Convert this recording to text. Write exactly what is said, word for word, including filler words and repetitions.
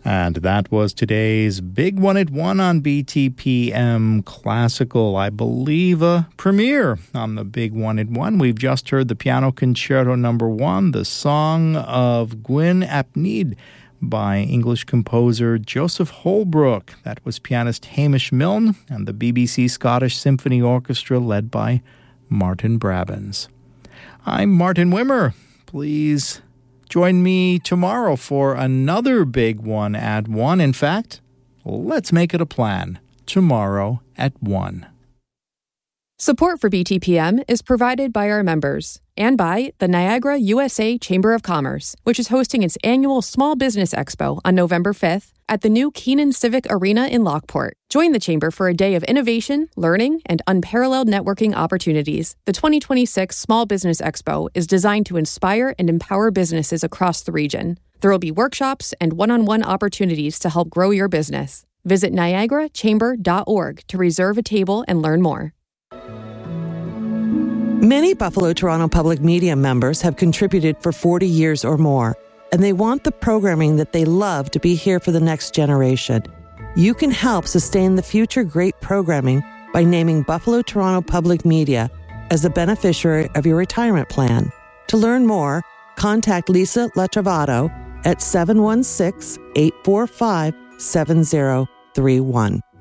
And that was today's Big One at One on B T P M Classical, I believe a premiere on the Big One at One. We've just heard the Piano Concerto Number One, the Song of Gwyn ap Nudd by English composer Joseph Holbrook. That was pianist Hamish Milne and the B B C Scottish Symphony Orchestra led by Martin Brabbins. I'm Martin Wimmer. Please join me tomorrow for another Big One at One. In fact, let's make it a plan. Tomorrow at one. Support for B T P M is provided by our members and by the Niagara U S A Chamber of Commerce, which is hosting its annual Small Business Expo on November fifth at the new Keenan Civic Arena in Lockport. Join the Chamber for a day of innovation, learning, and unparalleled networking opportunities. The twenty twenty-six Small Business Expo is designed to inspire and empower businesses across the region. There will be workshops and one-on-one opportunities to help grow your business. Visit niagara chamber dot org to reserve a table and learn more. Many Buffalo Toronto Public Media members have contributed for forty years or more, and they want the programming that they love to be here for the next generation. You can help sustain the future great programming by naming Buffalo Toronto Public Media as the beneficiary of your retirement plan. To learn more, contact Lisa Latrovato at seven one six, eight four five, seven zero three one.